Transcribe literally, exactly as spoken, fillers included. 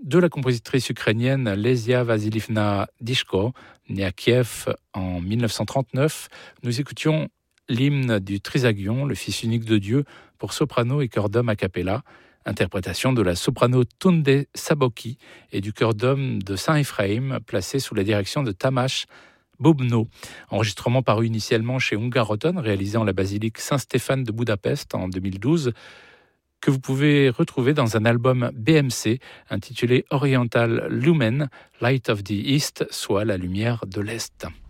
de la compositrice ukrainienne Lesia Vasilievna Dishko, née à Kiev en mille neuf cent trente-neuf. Nous écoutions l'hymne du Trisagion, le Fils unique de Dieu, pour soprano et chœur d'homme a cappella, interprétation de la soprano Tunde Saboki et du chœur d'homme de Saint-Ephraïm, placé sous la direction de Tamas Bobno. Enregistrement paru initialement chez Ungaroton, réalisé en la basilique Saint-Stéphane de Budapest en deux mille douze, que vous pouvez retrouver dans un album B M C intitulé Oriental Lumen, Light of the East, soit la lumière de l'Est.